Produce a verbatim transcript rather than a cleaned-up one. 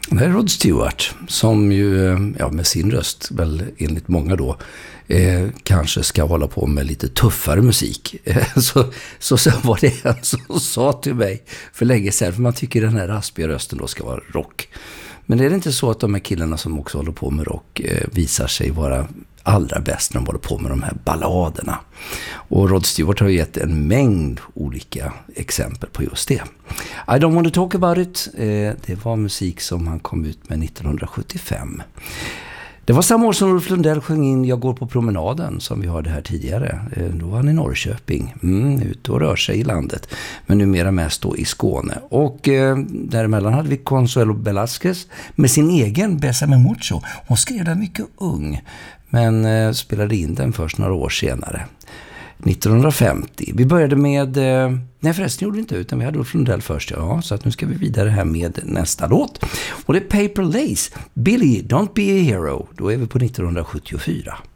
Det är Rod Stewart som ju, ja, med sin röst, väl enligt många då, eh, kanske ska hålla på med lite tuffare musik. så, så, så var det en som sa till mig för länge sedan, för man tycker den här raspiga rösten då ska vara rock. Men är det inte så att de här killarna som också håller på med rock eh, visar sig vara allra bäst när de håller på med de här balladerna? Och Rod Stewart har gett en mängd olika exempel på just det. I don't want to talk about it. Eh, det var musik som han kom ut med nittonhundrasjuttiofem. Det var samma år som Ulf Lundell sjöng in Jag går på promenaden, som vi hörde här tidigare. Eh, då var han i Norrköping, mm, ute och rör sig i landet. Men numera mest då i Skåne. Och eh, däremellan hade vi Consuelo Velasquez med sin egen Bésame mucho. Hon skrev den mycket ung, men eh, spelade in den först några år senare. nittonhundrafemtio. Vi började med... Eh, nej förresten gjorde vi inte, utan vi hade Ulf Lundell först. Ja, så att nu ska vi vidare här med nästa låt. Och det är Paper Lace. Billy, Don't Be a Hero. Då är vi på nittonhundrasjuttiofyra.